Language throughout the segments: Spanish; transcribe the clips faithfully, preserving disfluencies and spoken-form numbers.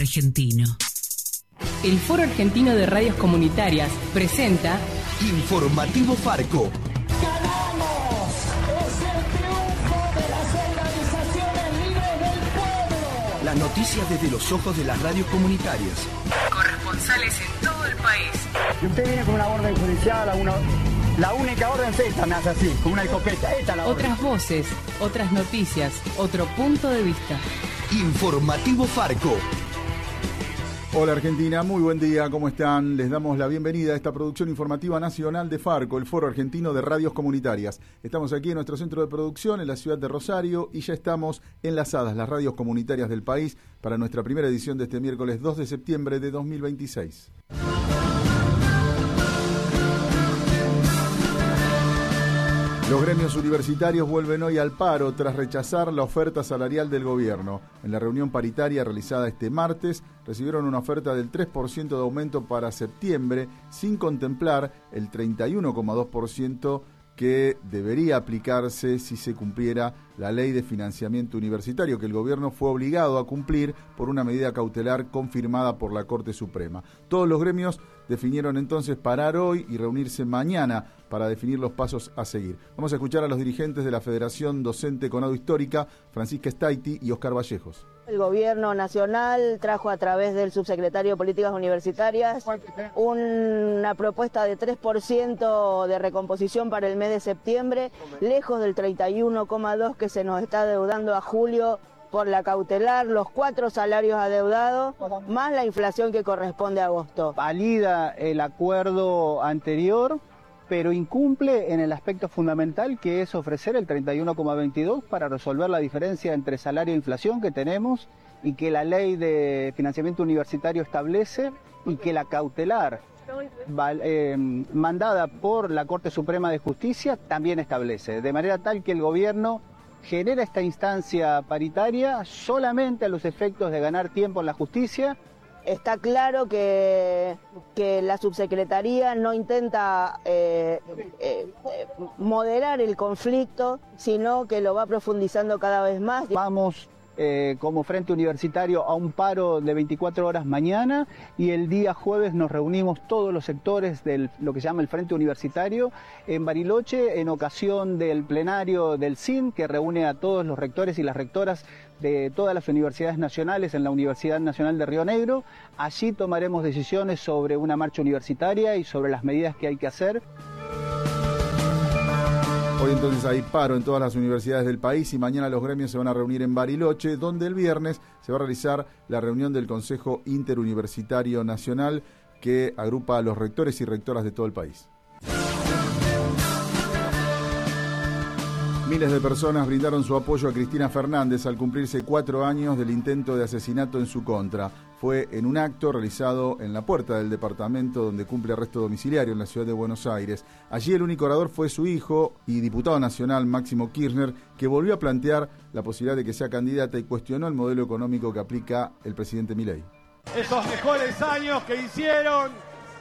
Argentino. El Foro Argentino de Radios Comunitarias presenta Informativo Farco. ¡Ganamos! ¡Es el triunfo de las organizaciones libres del pueblo! Las noticias desde los ojos de las radios comunitarias. Corresponsales en todo el país. Y usted viene con una orden judicial, a una, la única orden es esta, me hace así, con una escopeta. Esta es la orden. Otras voces, otras noticias, otro punto de vista. Informativo Farco. Hola Argentina, muy buen día, ¿cómo están? Les damos la bienvenida a esta producción informativa nacional de Farco, el Foro Argentino de Radios Comunitarias. Estamos aquí en nuestro centro de producción en la ciudad de Rosario y ya estamos enlazadas las radios comunitarias del país para nuestra primera edición de este miércoles dos de septiembre de dos mil veintiséis. Los gremios universitarios vuelven hoy al paro tras rechazar la oferta salarial del gobierno. En la reunión paritaria realizada este martes, recibieron una oferta del tres por ciento de aumento para septiembre, sin contemplar el treinta y uno coma dos por ciento que debería aplicarse si se cumpliera la ley de financiamiento universitario, que el gobierno fue obligado a cumplir por una medida cautelar confirmada por la Corte Suprema. Todos los gremios definieron entonces parar hoy y reunirse mañana para definir los pasos a seguir. Vamos a escuchar a los dirigentes de la Federación Docente Conado Histórica, Francisca Staiti y Oscar Vallejos. El gobierno nacional trajo a través del subsecretario de Políticas Universitarias una propuesta de tres por ciento de recomposición para el mes de septiembre, lejos del treinta y uno coma dos por ciento que se nos está adeudando a julio por la cautelar, los cuatro salarios adeudados, más la inflación que corresponde a agosto. Valida el acuerdo anterior, pero incumple en el aspecto fundamental que es ofrecer el treinta y uno coma veintidós para resolver la diferencia entre salario e inflación que tenemos y que la ley de financiamiento universitario establece y que la cautelar eh, mandada por la Corte Suprema de Justicia también establece, de manera tal que el gobierno genera esta instancia paritaria solamente a los efectos de ganar tiempo en la justicia. Está claro que, que la subsecretaría no intenta eh, eh, moderar el conflicto, sino que lo va profundizando cada vez más. Vamos eh, como Frente Universitario a un paro de veinticuatro horas mañana y el día jueves nos reunimos todos los sectores de lo que se llama el Frente Universitario en Bariloche en ocasión del plenario del C I N que reúne a todos los rectores y las rectoras de todas las universidades nacionales en la Universidad Nacional de Río Negro. Allí tomaremos decisiones sobre una marcha universitaria y sobre las medidas que hay que hacer. Hoy entonces hay paro en todas las universidades del país y mañana los gremios se van a reunir en Bariloche, donde el viernes se va a realizar la reunión del Consejo Interuniversitario Nacional que agrupa a los rectores y rectoras de todo el país. Miles de personas brindaron su apoyo a Cristina Fernández al cumplirse cuatro años del intento de asesinato en su contra. Fue en un acto realizado en la puerta del departamento donde cumple arresto domiciliario en la ciudad de Buenos Aires. Allí el único orador fue su hijo y diputado nacional Máximo Kirchner, que volvió a plantear la posibilidad de que sea candidata y cuestionó el modelo económico que aplica el presidente Milei. Esos mejores años que hicieron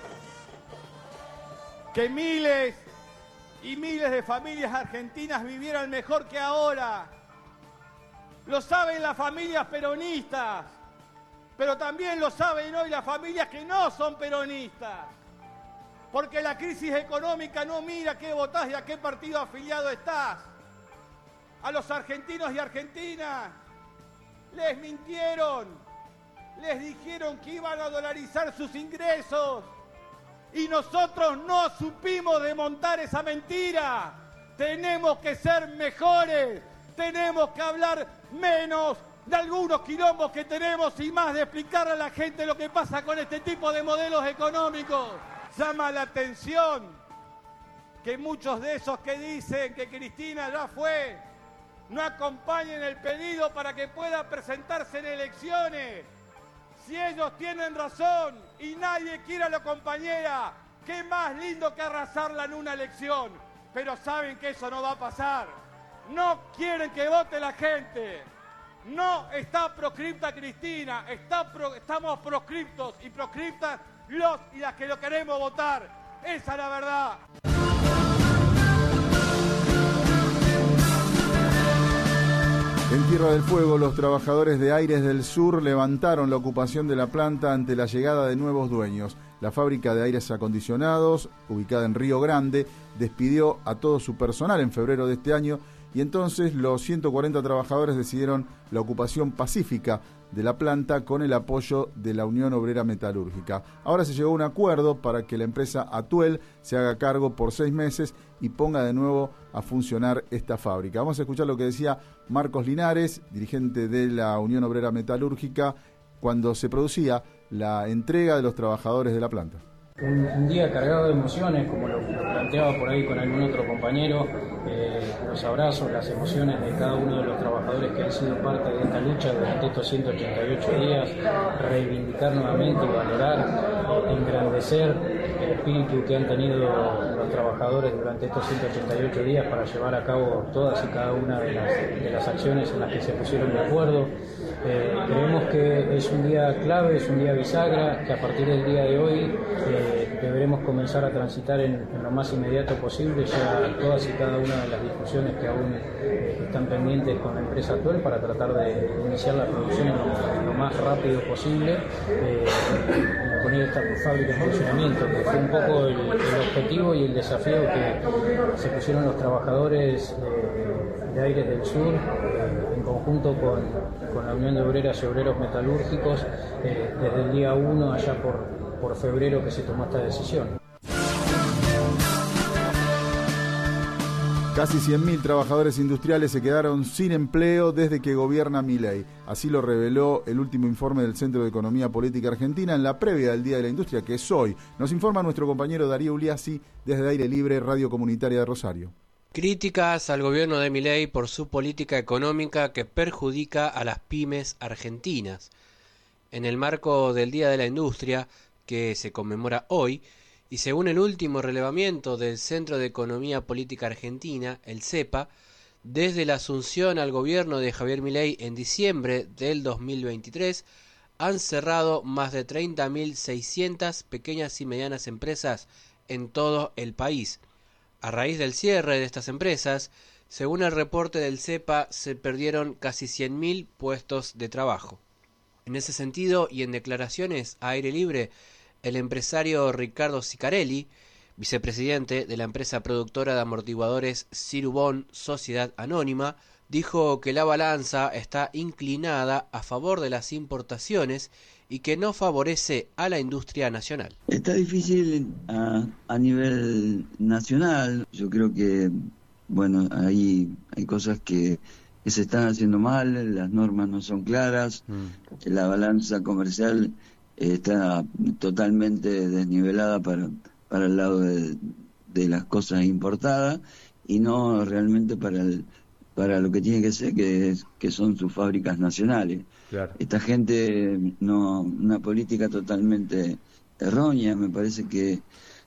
que miles y miles de familias argentinas vivieran mejor que ahora. Lo saben las familias peronistas, pero también lo saben hoy las familias que no son peronistas. Porque la crisis económica no mira qué votás y a qué partido afiliado estás. A los argentinos y argentinas les mintieron, les dijeron que iban a dolarizar sus ingresos. Y nosotros no supimos desmontar esa mentira. Tenemos que ser mejores. Tenemos que hablar menos de algunos quilombos que tenemos y más de explicarle a la gente lo que pasa con este tipo de modelos económicos. Llama la atención que muchos de esos que dicen que Cristina ya fue, no acompañen el pedido para que pueda presentarse en elecciones. Si ellos tienen razón y nadie quiere a la compañera, qué más lindo que arrasarla en una elección. Pero saben que eso no va a pasar. No quieren que vote la gente. No está proscripta Cristina, está pro, estamos proscriptos y proscriptas los y las que lo queremos votar. Esa es la verdad. En Tierra del Fuego, los trabajadores de Aires del Sur levantaron la ocupación de la planta ante la llegada de nuevos dueños. La fábrica de aires acondicionados, ubicada en Río Grande, despidió a todo su personal en febrero de este año y entonces los ciento cuarenta trabajadores decidieron la ocupación pacífica de la planta con el apoyo de la Unión Obrera Metalúrgica. Ahora se llegó a un acuerdo para que la empresa Atuel se haga cargo por seis meses y ponga de nuevo a funcionar esta fábrica. Vamos a escuchar lo que decía Marcos Linares, dirigente de la Unión Obrera Metalúrgica, cuando se producía la entrega de los trabajadores de la planta. Un, un día cargado de emociones, como lo, lo planteaba por ahí con algún otro compañero, eh, los abrazos, las emociones de cada uno de los trabajadores que han sido parte de esta lucha durante estos ciento ochenta y ocho días, reivindicar nuevamente y valorar, engrandecer el espíritu que han tenido los trabajadores durante estos ciento ochenta y ocho días para llevar a cabo todas y cada una de las, de las acciones en las que se pusieron de acuerdo. Eh, creemos que es un día clave, es un día bisagra, que a partir del día de hoy eh, deberemos comenzar a transitar en, en lo más inmediato posible ya todas y cada una de las discusiones que aún eh, están pendientes con la empresa Atuel para tratar de iniciar la producción en lo, lo más rápido posible eh, y poner esta fábrica en funcionamiento, que fue un poco el, el objetivo y el desafío que se pusieron los trabajadores eh, de Aires del Sur eh, en conjunto con, con la Unión de Obreras y Obreros Metalúrgicos eh, desde el día uno allá por, por febrero que se tomó esta decisión. Casi cien mil trabajadores industriales se quedaron sin empleo desde que gobierna Milei. Así lo reveló el último informe del Centro de Economía Política Argentina en la previa del Día de la Industria, que es hoy. Nos informa nuestro compañero Darío Uliassi desde Aire Libre, Radio Comunitaria de Rosario. Críticas al gobierno de Milei por su política económica que perjudica a las pymes argentinas. En el marco del Día de la Industria, que se conmemora hoy, y según el último relevamiento del Centro de Economía Política Argentina, el CEPA, desde la asunción al gobierno de Javier Milei en diciembre del dos mil veintitrés, han cerrado más de treinta mil seiscientas pequeñas y medianas empresas en todo el país. A raíz del cierre de estas empresas, según el reporte del CEPA, se perdieron casi cien mil puestos de trabajo. En ese sentido, y en declaraciones a Aire Libre, el empresario Ricardo Sicarelli, vicepresidente de la empresa productora de amortiguadores Cirubon Sociedad Anónima, dijo que la balanza está inclinada a favor de las importaciones y que no favorece a la industria nacional. Está difícil a, a nivel nacional. Yo creo que, bueno, hay, hay cosas que, que se están haciendo mal, las normas no son claras, mm. la balanza comercial está totalmente desnivelada para, para el lado de, de las cosas importadas y no realmente para el, para lo que tiene que ser, que es, que son sus fábricas nacionales. Claro. Esta gente, no, una política totalmente errónea. Me parece que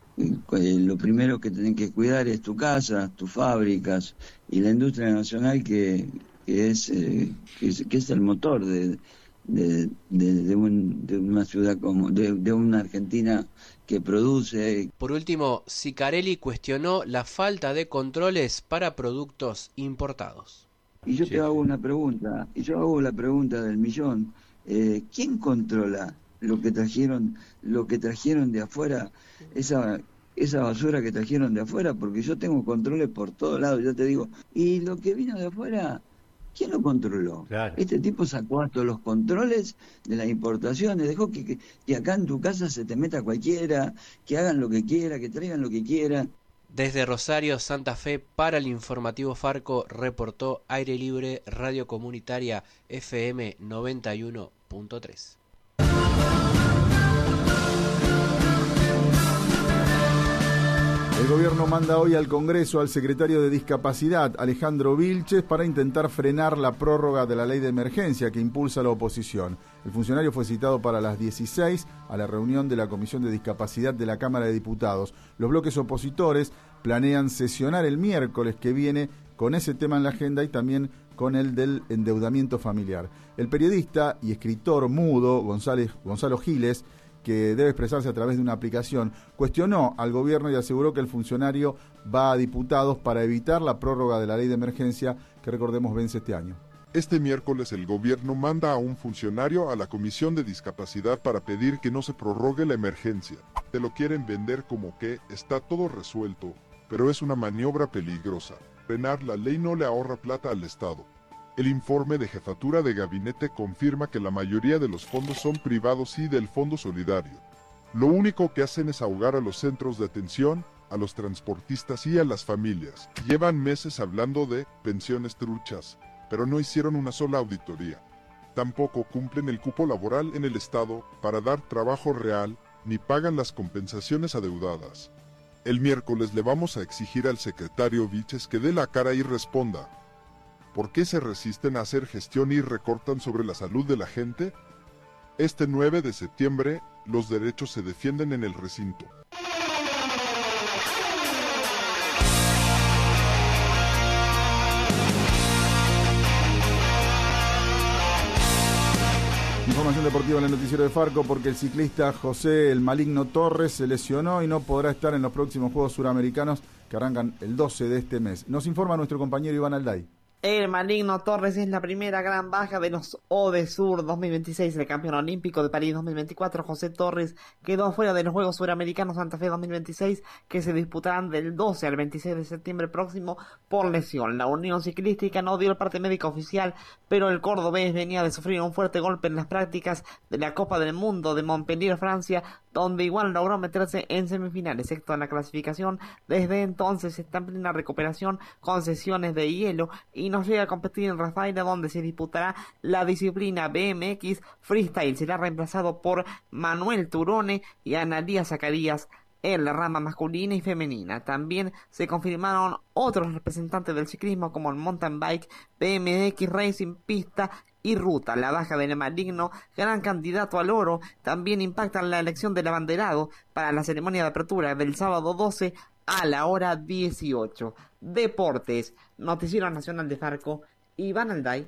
eh, lo primero que tienen que cuidar es tu casa, tus fábricas y la industria nacional que, que, es, eh, que, es, que es el motor de De, de, de, un, de una ciudad como de, de una Argentina que produce. Por último, Sicarelli cuestionó la falta de controles para productos importados. Y yo sí, te hago una pregunta, y yo hago la pregunta del millón. Eh, ¿Quién controla lo que trajeron, lo que trajeron de afuera, esa esa basura que trajeron de afuera? Porque yo tengo controles por todos lados, yo te digo, y lo que vino de afuera, ¿quién lo controló? Claro. Este tipo sacó todos los controles de las importaciones, dejó que, que, que acá en tu casa se te meta cualquiera, que hagan lo que quiera, que traigan lo que quiera. Desde Rosario, Santa Fe, para el informativo Farco, reportó Aire Libre, Radio Comunitaria F M noventa y uno punto tres. El gobierno manda hoy al Congreso al secretario de Discapacidad, Alejandro Vilches, para intentar frenar la prórroga de la ley de emergencia que impulsa la oposición. El funcionario fue citado para las dieciséis a la reunión de la Comisión de Discapacidad de la Cámara de Diputados. Los bloques opositores planean sesionar el miércoles que viene con ese tema en la agenda y también con el del endeudamiento familiar. El periodista y escritor mudo González, Gonzalo Giles, que debe expresarse a través de una aplicación, cuestionó al gobierno y aseguró que el funcionario va a diputados para evitar la prórroga de la ley de emergencia que, recordemos, vence este año. Este miércoles el gobierno manda a un funcionario a la Comisión de Discapacidad para pedir que no se prorrogue la emergencia. Te lo quieren vender como que está todo resuelto, pero es una maniobra peligrosa. Frenar la ley no le ahorra plata al Estado. El informe de jefatura de gabinete confirma que la mayoría de los fondos son privados y del Fondo Solidario. Lo único que hacen es ahogar a los centros de atención, a los transportistas y a las familias. Llevan meses hablando de pensiones truchas, pero no hicieron una sola auditoría. Tampoco cumplen el cupo laboral en el Estado para dar trabajo real, ni pagan las compensaciones adeudadas. El miércoles le vamos a exigir al secretario Viches que dé la cara y responda. ¿Por qué se resisten a hacer gestión y recortan sobre la salud de la gente? Este nueve de septiembre, los derechos se defienden en el recinto. Información deportiva en el noticiero de Farco porque el ciclista José el Maligno Torres se lesionó y no podrá estar en los próximos Juegos Suramericanos que arrancan el doce de este mes. Nos informa nuestro compañero Iván Alday. El Maligno Torres es la primera gran baja de los Odesur dos mil veintiséis. El campeón olímpico de París dos mil veinticuatro, José Torres, quedó fuera de los Juegos Suramericanos Santa Fe dos mil veintiséis, que se disputarán del doce al veintiséis de septiembre próximo por lesión. La Unión Ciclística no dio el parte médico oficial, pero el cordobés venía de sufrir un fuerte golpe en las prácticas de la Copa del Mundo de Montpellier, Francia, donde igual logró meterse en semifinales, excepto en la clasificación. Desde entonces está en plena recuperación con sesiones de hielo y nos llega a competir en Rafaela, donde se disputará la disciplina B M X Freestyle. Será reemplazado por Manuel Turone y Analía Zacarías en la rama masculina y femenina. También se confirmaron otros representantes del ciclismo como el mountain bike, B M X Racing, pista y ruta. La baja del Maligno, gran candidato al oro, también impacta en la elección del abanderado para la ceremonia de apertura del sábado doce a la hora dieciocho. Deportes, Noticiero Nacional de Farco, Iván Alday.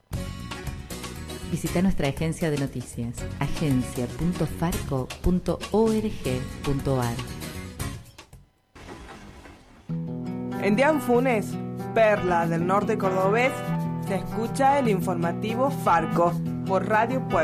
Visita nuestra agencia de noticias, agencia punto farco punto org punto ar. En Dianfunes, perla del norte cordobés, se escucha el informativo Farco por Radio Puebla.